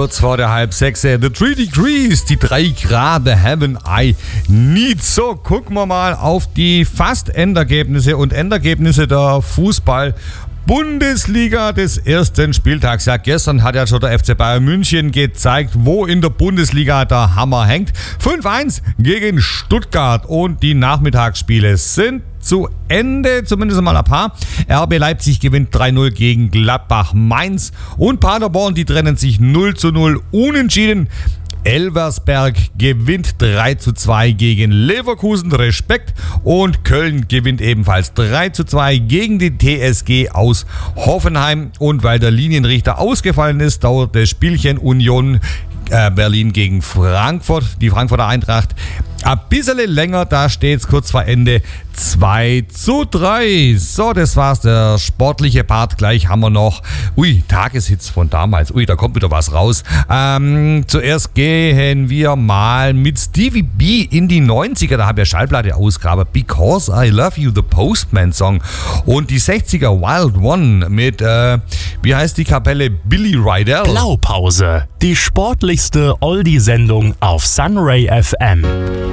Kurz vor der 5:30, The 3 Degrees, die 3 Grad, the heaven I need. So, gucken wir mal auf die Fast-Endergebnisse und Endergebnisse der Fußball-Bundesliga des ersten Spieltags. Ja, gestern hat ja schon der FC Bayern München gezeigt, wo in der Bundesliga der Hammer hängt. 5:1 gegen Stuttgart und die Nachmittagsspiele sind zu Ende, zumindest mal ein paar. RB Leipzig gewinnt 3:0 gegen Gladbach. Mainz und Paderborn, die trennen sich 0:0 unentschieden. Elversberg gewinnt 3:2 gegen Leverkusen, Respekt. Und Köln gewinnt ebenfalls 3:2 gegen die TSG aus Hoffenheim. Und weil der Linienrichter ausgefallen ist, dauert das Spielchen Union Berlin gegen Frankfurt, die Frankfurter Eintracht, ein bisschen länger. Da steht es kurz vor Ende 2:3. So, das war's, der sportliche Part. Gleich haben wir noch, Tageshits von damals. Da kommt wieder was raus. Zuerst gehen wir mal mit Stevie B in die 90er. Da haben wir Schallplatte-Ausgabe Because I Love You, the Postman Song. Und die 60er Wild One mit, wie heißt die Kapelle? Billy Rydell. Blaupause, die sportlichste Oldie-Sendung auf Sunray FM.